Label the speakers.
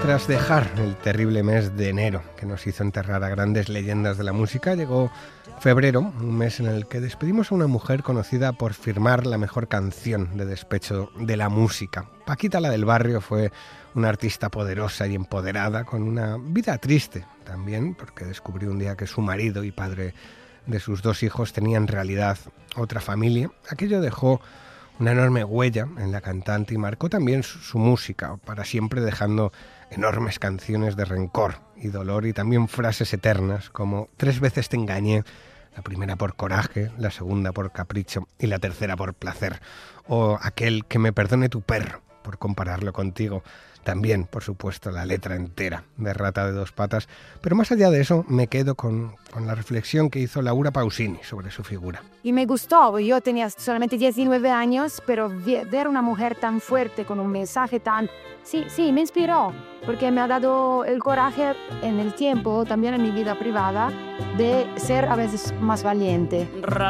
Speaker 1: Tras dejar el terrible mes de enero que nos hizo enterrar a grandes leyendas de la música, llegó febrero, un mes en el que despedimos a una mujer conocida por firmar la mejor canción de despecho de la música. Paquita, la del barrio, fue una artista poderosa y empoderada, con una vida triste también, porque descubrió un día que su marido y padre de sus 2 hijos tenía en realidad otra familia. Aquello dejó una enorme huella en la cantante y marcó también su música, para siempre dejando enormes canciones de rencor y dolor y también frases eternas como 3 veces te engañé, la primera por coraje, la segunda por capricho y la tercera por placer. O aquel que me perdone tu perro, por compararlo contigo. También, por supuesto, la letra entera de Rata de 2 patas. Pero más allá de eso, me quedo con la reflexión que hizo Laura Pausini sobre su figura.
Speaker 2: Y me gustó, yo tenía solamente 19 años, pero ver una mujer tan fuerte, con un mensaje tan... Sí, me inspiró, porque me ha dado el coraje en el tiempo, también en mi vida privada, de ser a veces más valiente.